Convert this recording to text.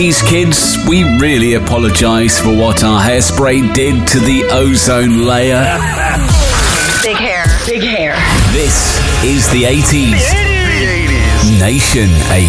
These kids, we really apologise for what our hairspray did to the ozone layer. Big hair. Big hair. This is the 80s. The 80s. Nation 80s.